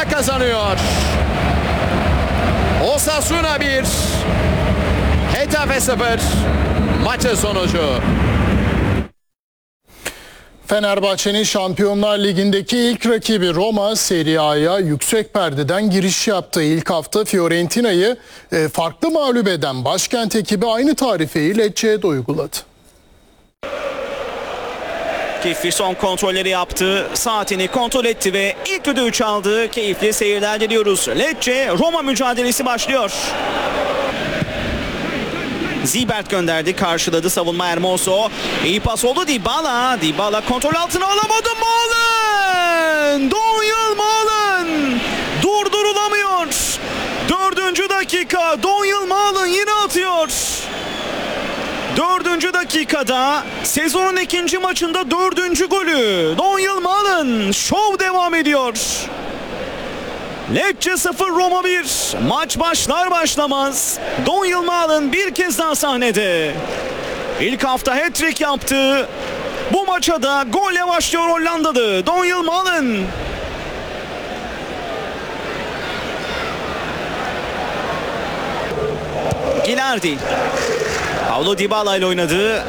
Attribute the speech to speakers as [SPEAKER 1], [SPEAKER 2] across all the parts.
[SPEAKER 1] Roma kazanıyor. Osasuna 1, Getafe 0 maçın sonucu.
[SPEAKER 2] Fenerbahçe'nin Şampiyonlar Ligi'ndeki ilk rakibi Roma, Serie A'ya yüksek perdeden giriş yaptı. İlk hafta Fiorentina'yı farklı mağlup eden başkent ekibi aynı tarifeyi Lecce'ye de uyguladı.
[SPEAKER 3] Keyifli son kontrolleri yaptı. Saatini kontrol etti ve ilk düdüğü çaldı. Keyifli seyirler diliyoruz. Lecce Roma mücadelesi başlıyor. Zibert gönderdi, karşıladı savunma Hermoso. İyi pas oldu Dybala. Dybala kontrol altına alamadı. Malen! Donyell Malen! Durdurulamıyor. 4. dakika. Donyell Malen yine atıyor. 4. dakikada sezonun 2. maçında 4. golü. Donyell Malen. Şov devam ediyor. Lecce 0 Roma 1. Maç başlar başlamaz Donyell Malen bir kez daha sahnede. İlk hafta hat-trick yaptı. Bu maça da golle başlıyor Hollandalı Donyell Malen. Gilardi. Paulo Dybala ile oynadı.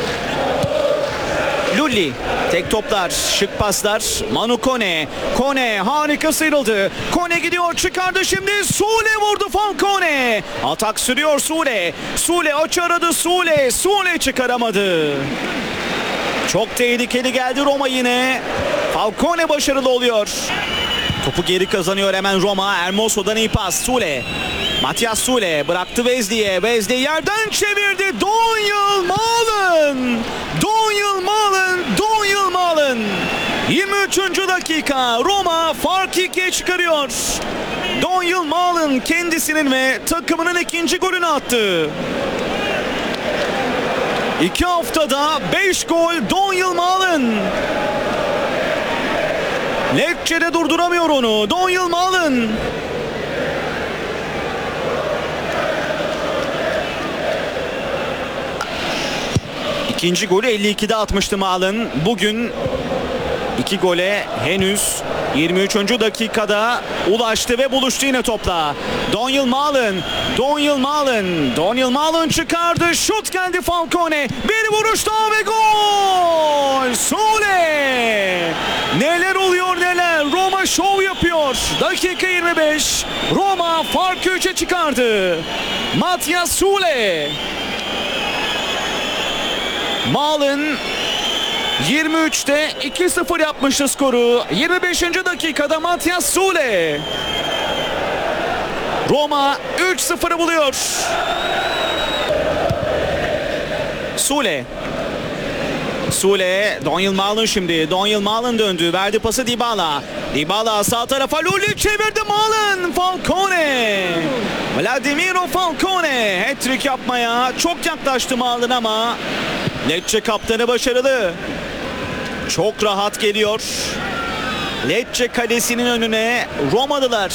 [SPEAKER 3] Lulli. Tek toplar, şık paslar. Manu Kone. Kone harika sıyrıldı. Kone gidiyor, çıkardı şimdi. Sule vurdu Falcone. Atak sürüyor Sule. Sule aç aradı Sule. Sule çıkaramadı. Çok tehlikeli geldi Roma yine. Falcone başarılı oluyor. Topu geri kazanıyor hemen Roma. Hermoso'dan iyi pas. Sule. Matias Sule bıraktı Wesley'e. Wesley yerden çevirdi. Donyell Malen. Donyell Malen. Donyell Malen. 23. dakika. Roma farkı 2'ye çıkarıyor. Donyell Malen kendisinin ve takımının 2. golünü attı. 2 haftada 5 gol Donyell Malen. Lecce'de durduramıyor onu. Donyell Malen. İkinci golü 52'de atmıştı Malen. Bugün 2 gole henüz 23. dakikada ulaştı ve buluştu yine topla. Donyell Malen. Donyell Malen. Donyell Malen çıkardı. Şut geldi Falcone. Bir vuruş daha ve gol. Sule. Neler oluyor neler. Roma şov yapıyor. Dakika 25. Roma farkı 3'e çıkardı. Matias Sule. Malen 23'te 2-0 yapmıştı skoru. 25. dakikada Matias Sule. Roma 3-0'ı buluyor. Sule. Sule, Donyell Malen şimdi. Donyell Malen döndü. Verdi pası Dybala. Dybala sağ tarafa. Lulli çevirdi Malen. Falcone. Vladimiro Falcone. Hat-trick yapmaya çok yaklaştı Malen ama Lecce kaptanı başarılı. Çok rahat geliyor. Lecce kalesinin önüne Romalılar.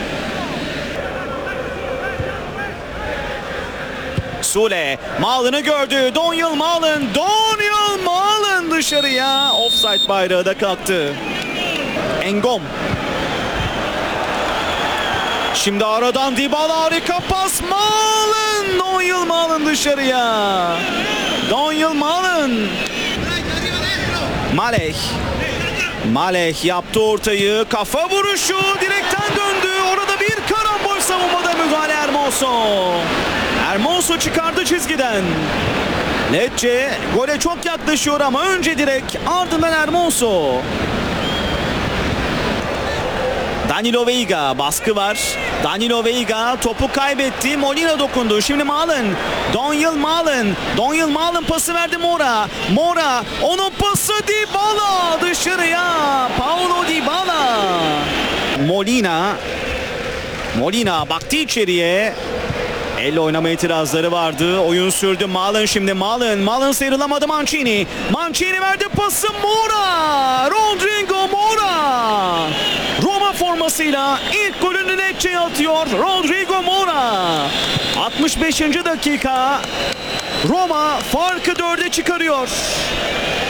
[SPEAKER 3] Sule Malen'ı gördü. Donyell Malen. Donyell Malen dışarıya. Offside bayrağı da kalktı. Engom. Şimdi aradan Dybala harika pas. Malen. Donyell Malen dışarıya. Donyell Malen. Malek. Malek yaptı ortayı. Kafa vuruşu direkten döndü. Orada bir karambol savunmada müdahale Hermoso. Hermoso çıkardı çizgiden. Lecce gole çok yaklaşıyor ama önce direkt ardından Hermoso. Danilo Veiga baskı var. Danilo Veiga topu kaybetti. Molina dokundu. Şimdi Malen. Donyell Malen. Donyell Malen pası verdi Mora. Mora. Onun pası Dybala. Dışarıya. Paulo Dybala. Molina. Molina baktı içeriye. Elle oynama itirazları vardı. Oyun sürdü. Malen şimdi. Malen sıyrılamadı Mancini. Mancini verdi pası Mora. Rodrigo Mora. Roma formasıyla ilk golünü Lecce'ye atıyor Rodrigo Mora. 65. dakika. Roma farkı 4'e çıkarıyor.